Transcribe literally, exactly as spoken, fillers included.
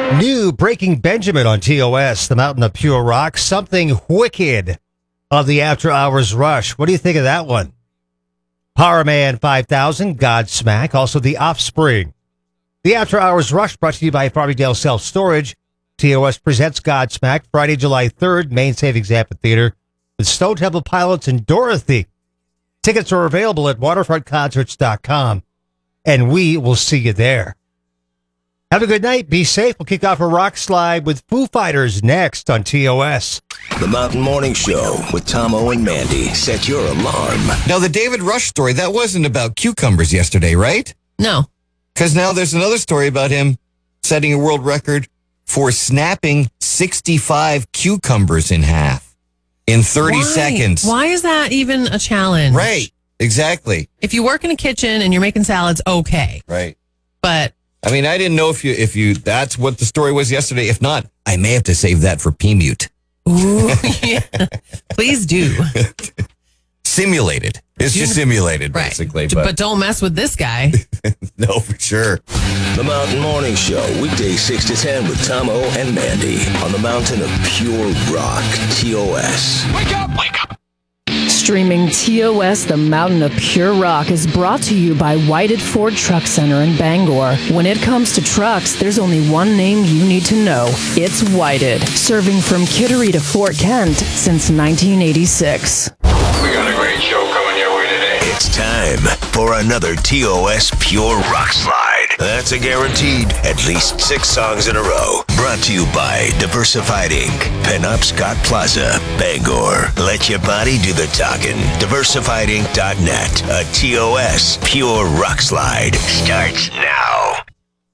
New Breaking Benjamin on T O S, the Mountain of Pure Rock. Something wicked of the After Hours Rush. What do you think of that one? Power Man five thousand, Godsmack, also The Offspring. The After Hours Rush brought to you by Farmingdale Self Storage. T O S presents Godsmack Friday, July third, Main Savings Amphitheater with Stone Temple Pilots and Dorothy. Tickets are available at waterfront concerts dot com, and we will see you there. Have a good night. Be safe. We'll kick off a rock slide with Foo Fighters next on T O S. The Mountain Morning Show with Tomo and Mandy. Set your alarm. Now, the David Rush story, that wasn't about cucumbers yesterday, right? No. Because now there's another story about him setting a world record for snapping sixty-five cucumbers in half in thirty Why? seconds. Why is that even a challenge? Right. Exactly. If you work in a kitchen and you're making salads, okay. Right. But I mean, I didn't know if you, if you, that's what the story was yesterday. If not, I may have to save that for P-Mute. ooh, yeah. Please do. Simulated. It's just simulated, Right. basically. But, But, don't mess with this guy. no, for sure. The Mountain Morning Show, weekdays six to ten with Tomo and Mandy on the Mountain of Pure Rock, T O S. Wake up! Wake up! Streaming T O S, the Mountain of Pure Rock, is brought to you by Whited Ford Truck Center in Bangor. When it comes to trucks, there's only one name you need to know. It's Whited, serving from Kittery to Fort Kent since nineteen eighty-six. We got a great show coming your way today. It's time for another T O S Pure Rock Slide. That's a guaranteed at least six songs in a row. Brought to you by Diversified Incorporated. Pinup Scott Plaza, Bangor. Let your body do the talking. diversified inc dot net. A T O S Pure Rock Slide starts now.